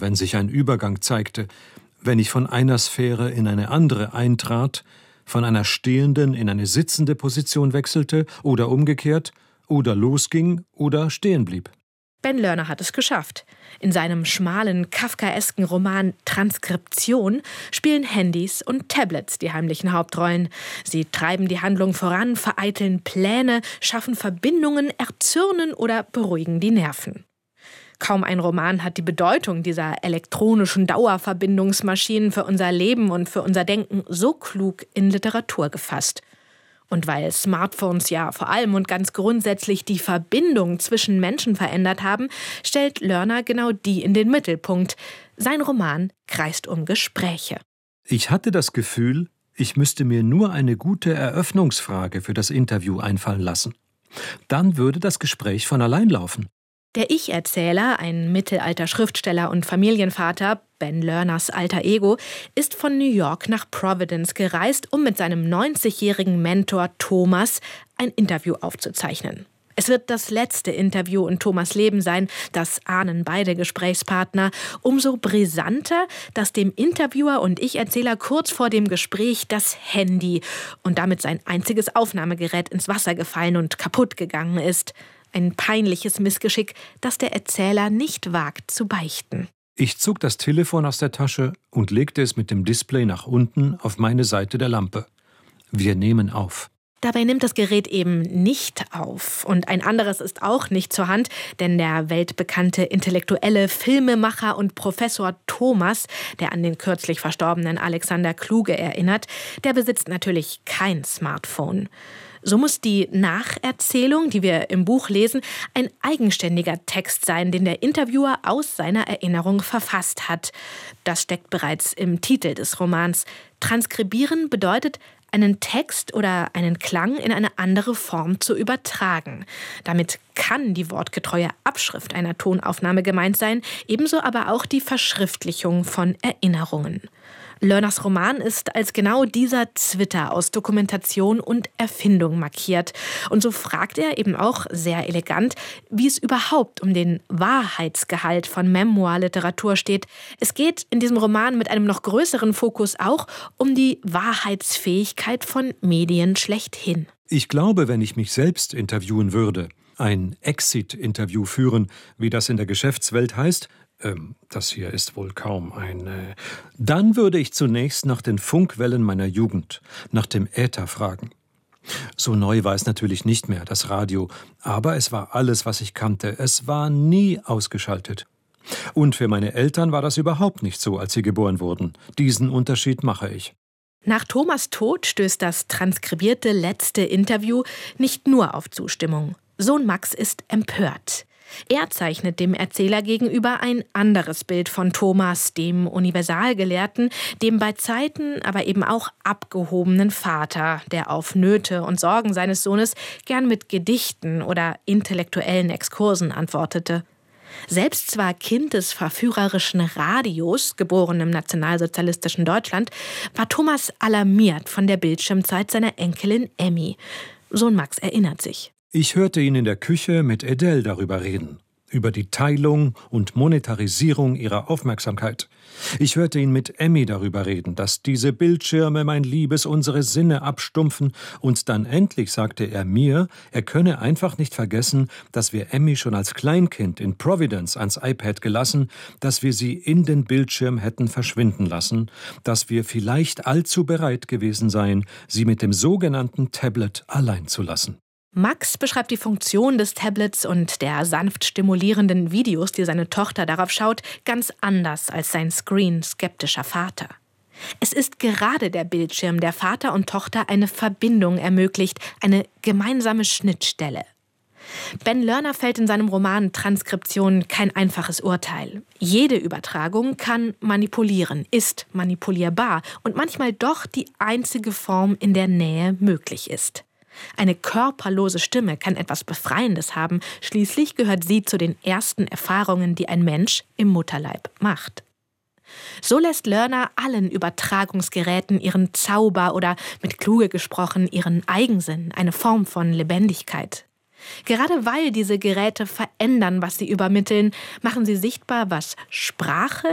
wenn sich ein Übergang zeigte, wenn ich von einer Sphäre in eine andere eintrat, von einer stehenden in eine sitzende Position wechselte oder umgekehrt, oder losging oder stehen blieb. Ben Lerner hat es geschafft. In seinem schmalen, kafkaesken Roman Transkription spielen Handys und Tablets die heimlichen Hauptrollen. Sie treiben die Handlung voran, vereiteln Pläne, schaffen Verbindungen, erzürnen oder beruhigen die Nerven. Kaum ein Roman hat die Bedeutung dieser elektronischen Dauerverbindungsmaschinen für unser Leben und für unser Denken so klug in Literatur gefasst. Und weil Smartphones ja vor allem und ganz grundsätzlich die Verbindung zwischen Menschen verändert haben, stellt Lerner genau die in den Mittelpunkt. Sein Roman kreist um Gespräche. Ich hatte das Gefühl, ich müsste mir nur eine gute Eröffnungsfrage für das Interview einfallen lassen. Dann würde das Gespräch von allein laufen. Der Ich-Erzähler, ein Mittelalter-Schriftsteller und Familienvater, Ben Lerners alter Ego, ist von New York nach Providence gereist, um mit seinem 90-jährigen Mentor Thomas ein Interview aufzuzeichnen. Es wird das letzte Interview in Thomas' Leben sein, das ahnen beide Gesprächspartner. Umso brisanter, dass dem Interviewer und Ich-Erzähler kurz vor dem Gespräch das Handy und damit sein einziges Aufnahmegerät ins Wasser gefallen und kaputt gegangen ist. Ein peinliches Missgeschick, das der Erzähler nicht wagt zu beichten. Ich zog das Telefon aus der Tasche und legte es mit dem Display nach unten auf meine Seite der Lampe. Wir nehmen auf. Dabei nimmt das Gerät eben nicht auf. Und ein anderes ist auch nicht zur Hand, denn der weltbekannte intellektuelle Filmemacher und Professor Thomas, der an den kürzlich verstorbenen Alexander Kluge erinnert, der besitzt natürlich kein Smartphone. So muss die Nacherzählung, die wir im Buch lesen, ein eigenständiger Text sein, den der Interviewer aus seiner Erinnerung verfasst hat. Das steckt bereits im Titel des Romans. Transkribieren bedeutet, einen Text oder einen Klang in eine andere Form zu übertragen. Damit kann die wortgetreue Abschrift einer Tonaufnahme gemeint sein, ebenso aber auch die Verschriftlichung von Erinnerungen. Lerners Roman ist als genau dieser Zwitter aus Dokumentation und Erfindung markiert. Und so fragt er eben auch sehr elegant, wie es überhaupt um den Wahrheitsgehalt von Memoir-Literatur steht. Es geht in diesem Roman mit einem noch größeren Fokus auch um die Wahrheitsfähigkeit von Medien schlechthin. Ich glaube, wenn ich mich selbst interviewen würde, ein Exit-Interview führen, wie das in der Geschäftswelt heißt, das hier ist wohl kaum dann würde ich zunächst nach den Funkwellen meiner Jugend, nach dem Äther fragen. So neu war es natürlich nicht mehr, das Radio, aber es war alles, was ich kannte. Es war nie ausgeschaltet. Und für meine Eltern war das überhaupt nicht so, als sie geboren wurden. Diesen Unterschied mache ich. Nach Thomas' Tod stößt das transkribierte letzte Interview nicht nur auf Zustimmung. Sohn Max ist empört. Er zeichnet dem Erzähler gegenüber ein anderes Bild von Thomas, dem Universalgelehrten, dem bei Zeiten aber eben auch abgehobenen Vater, der auf Nöte und Sorgen seines Sohnes gern mit Gedichten oder intellektuellen Exkursen antwortete. Selbst zwar Kind des verführerischen Radios, geboren im nationalsozialistischen Deutschland, war Thomas alarmiert von der Bildschirmzeit seiner Enkelin Emmy. Sohn Max erinnert sich. Ich hörte ihn in der Küche mit Adele darüber reden, über die Teilung und Monetarisierung ihrer Aufmerksamkeit. Ich hörte ihn mit Emmy darüber reden, dass diese Bildschirme, mein Liebes, unsere Sinne abstumpfen. Und dann endlich sagte er mir, er könne einfach nicht vergessen, dass wir Emmy schon als Kleinkind in Providence ans iPad gelassen, dass wir sie in den Bildschirm hätten verschwinden lassen, dass wir vielleicht allzu bereit gewesen seien, sie mit dem sogenannten Tablet allein zu lassen. Max beschreibt die Funktion des Tablets und der sanft stimulierenden Videos, die seine Tochter darauf schaut, ganz anders als sein screen-skeptischer Vater. Es ist gerade der Bildschirm, der Vater und Tochter eine Verbindung ermöglicht, eine gemeinsame Schnittstelle. Ben Lerner fällt in seinem Roman Transkription kein einfaches Urteil. Jede Übertragung kann manipulieren, ist manipulierbar und manchmal doch die einzige Form, in der Nähe möglich ist. Eine körperlose Stimme kann etwas Befreiendes haben. Schließlich gehört sie zu den ersten Erfahrungen, die ein Mensch im Mutterleib macht. So lässt Lerner allen Übertragungsgeräten ihren Zauber oder, mit Kluge gesprochen, ihren Eigensinn, eine Form von Lebendigkeit. Gerade weil diese Geräte verändern, was sie übermitteln, machen sie sichtbar, was Sprache